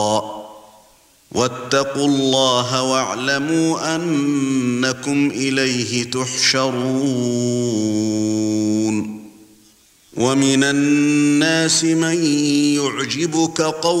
واتقوا الله واعلموا أنكم إليه تحشرون ومن الناس من يعجبك قوله